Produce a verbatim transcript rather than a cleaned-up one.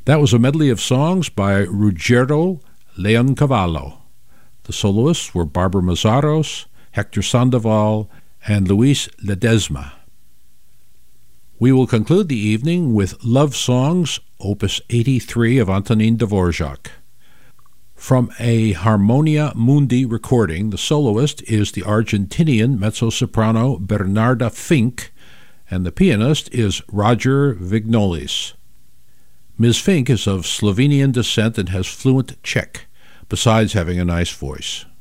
That was a medley of songs by Ruggiero Leoncavallo. The soloists were Barbara Mazzaros, Hector Sandoval, and Luis Ledesma. We will conclude the evening with Love Songs, Opus eighty-three of Antonin Dvorak. From a Harmonia Mundi recording, the soloist is the Argentinian mezzo-soprano Bernarda Fink, and the pianist is Roger Vignolis. Miz Fink is of Slovenian descent and has fluent Czech, besides having a nice voice.